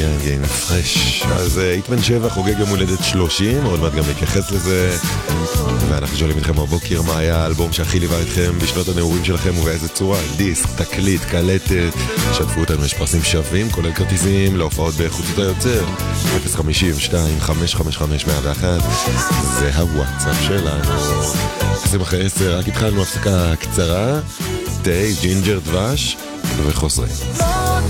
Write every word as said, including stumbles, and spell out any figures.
גנגן פרש. אז היית בן שבע חוגג יום הולדת שלושים, עוד מעט גם נתייחס לזה, ואנחנו שואלים אתכם בבוקר מה היה האלבום שהכי ליווה אתכם בשנות הנעורים שלכם ובאיזה צורה, דיסק, תקליט, קלטת. שתפו אותנו, יש פרסים שווים כולל כרטיסים להופעות בחוצות היוצר. אפס חמישים שתיים חמש חמש חמש מאה ואחת זה הוואטסאפ שלנו. עשרים אחרי עשר, רק התחלנו הפסקה קצרה, תה, ג'ינג'ר, דבש וחוזרים.